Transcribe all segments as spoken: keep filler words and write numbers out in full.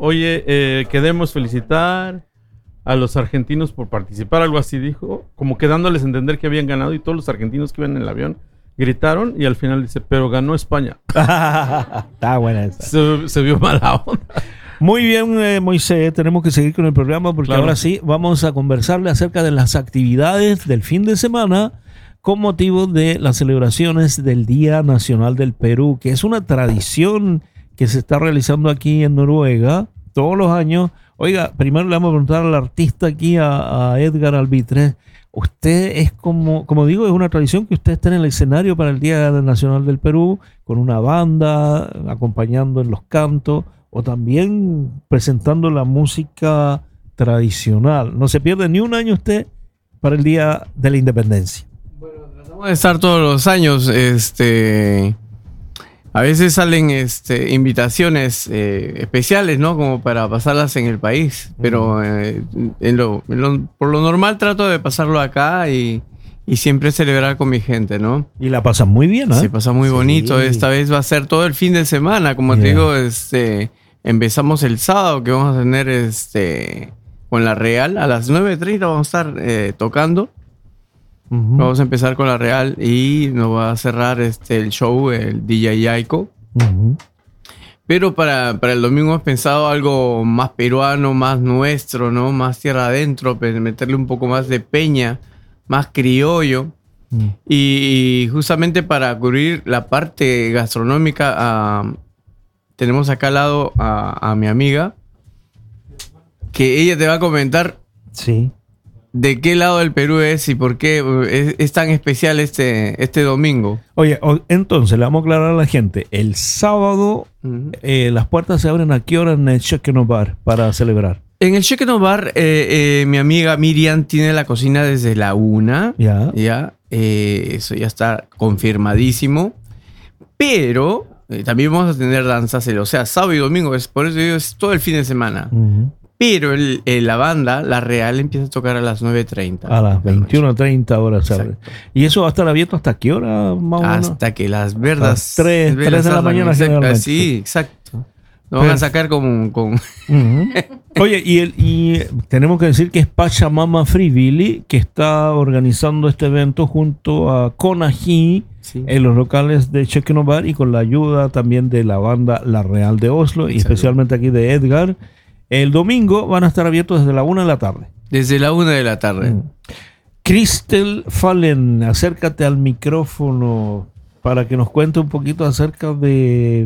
oye, eh, queremos felicitar a los argentinos por participar, algo así dijo, como que dándoles a entender que habían ganado y todos los argentinos que iban en el avión gritaron y al final dice, pero ganó España. Está buena esa. Se, se vio mala onda. Muy bien, eh, Moisés, tenemos que seguir con el programa porque Claro. ahora sí vamos a conversarle acerca de las actividades del fin de semana con motivo de las celebraciones del Día Nacional del Perú, que es una tradición que se está realizando aquí en Noruega todos los años. Oiga, primero le vamos a preguntar al artista aquí, a, a Edgar Albitre. Usted es como, como digo, es una tradición que usted está en el escenario para el Día Nacional del Perú, con una banda, acompañando en los cantos, o también presentando la música tradicional. No se pierde ni un año usted para el Día de la Independencia. Tratamos de estar todos los años, este... A veces salen este, invitaciones eh, especiales, ¿no? Como para pasarlas en el país. Pero eh, en lo, en lo, por lo normal trato de pasarlo acá y, y siempre celebrar con mi gente, ¿no? Y la pasan muy bien, ¿eh? Se pasa muy Sí. bonito. Esta vez va a ser todo el fin de semana. Como Yeah. te digo, este, empezamos el sábado, que vamos a tener este, con La Real. A las nueve treinta vamos a estar eh, tocando. Uh-huh. Vamos a empezar con La Real y nos va a cerrar este, el show, el D J Yaiko. Uh-huh. Pero para, para el domingo hemos pensado algo más peruano, más nuestro, ¿no? Más tierra adentro, pues, meterle un poco más de peña, más criollo. Uh-huh. Y, y justamente para cubrir la parte gastronómica, uh, tenemos acá al lado a, a mi amiga, que ella te va a comentar Sí. de qué lado del Perú es y por qué es, es tan especial este, este domingo. Oye, o- entonces le vamos a aclarar a la gente. El sábado Ujú. eh, las puertas se abren a qué hora en el Chequeno Bar para celebrar. En el Chequeno Bar, eh, eh, mi amiga Miriam tiene la cocina desde la una. Ya. Ya, eh, eso ya está confirmadísimo. Pero eh, también vamos a tener danzas, o sea, sábado y domingo, es, por eso digo, es todo el fin de semana. Uh-huh. Pero el, el- la banda, La Real, empieza a tocar a las nueve treinta. A las veintiuna treinta horas se abre. Exacto. ¿Y eso va a estar abierto hasta qué hora, más o menos? Hasta que las verdas... Hasta tres, velas tres de la salgan. mañana Exacto, generalmente. Sí, exacto. Nos van a Perfecto. sacar como... con Uh-huh. Oye, y, el, y tenemos que decir que es Pachamama Frivilli que está organizando este evento junto a Conají Sí. en los locales de Chequeno Bar y con la ayuda también de la banda La Real de Oslo y Exacto. especialmente aquí de Edgar. El domingo van a estar abiertos desde la una de la tarde. Desde la una de la tarde. Mm. Cristel Fallen, acércate al micrófono para que nos cuente un poquito acerca de,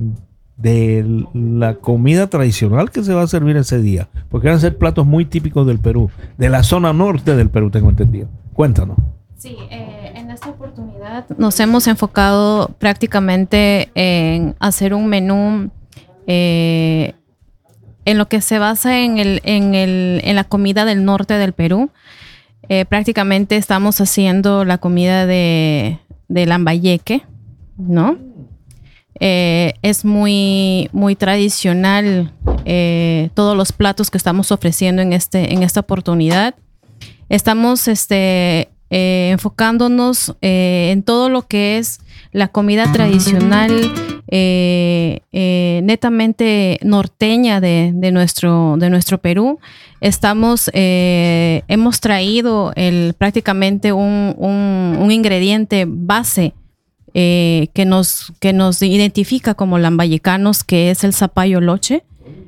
de la comida tradicional que se va a servir ese día. Porque van a ser platos muy típicos del Perú, de la zona norte del Perú, tengo entendido. Cuéntanos. Sí, eh, en esta oportunidad nos hemos enfocado prácticamente en hacer un menú eh, en lo que se basa en, el, en, el, en la comida del norte del Perú. Eh, prácticamente estamos haciendo la comida de, de Lambayeque, ¿no? Eh, es muy, muy tradicional eh, todos los platos que estamos ofreciendo en, este, en esta oportunidad. Estamos este, eh, enfocándonos eh, en todo lo que es la comida tradicional eh, eh, netamente norteña de, de, nuestro, de nuestro Perú. Estamos, eh, hemos traído el, prácticamente un, un, un ingrediente base eh, que, nos, que nos identifica como lambayecanos, que es el zapallo loche.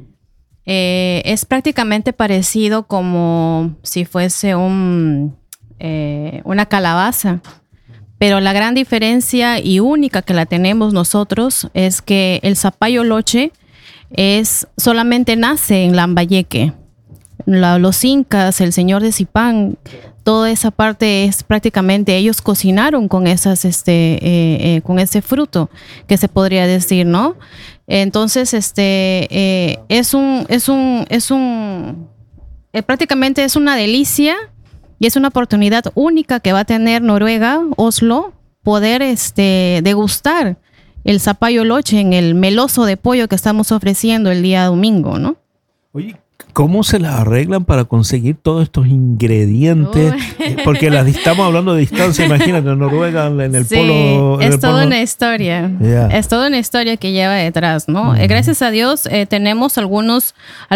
Eh, es prácticamente parecido como si fuese un, eh, una calabaza, pero la gran diferencia y única que la tenemos nosotros es que el zapallo loche es, solamente nace en Lambayeque. La, los incas, el señor de Zipán, toda esa parte es prácticamente ellos cocinaron con esas, este, eh, eh, con ese fruto, que se podría decir, ¿no? Entonces, este, eh, es un, es un, es un, eh, prácticamente es una delicia y es una oportunidad única que va a tener Noruega, Oslo, poder, este, degustar el zapallo loche en el meloso de pollo que estamos ofreciendo el día domingo, ¿no? Oye, ¿cómo se las arreglan para conseguir todos estos ingredientes? Uy. Porque las, estamos hablando de distancia, imagínate, en Noruega, en el Sí, polo. en es el toda polo- una historia. Yeah. Es toda una historia que lleva detrás, ¿no? Ujú. Eh, gracias a Dios eh, tenemos algunos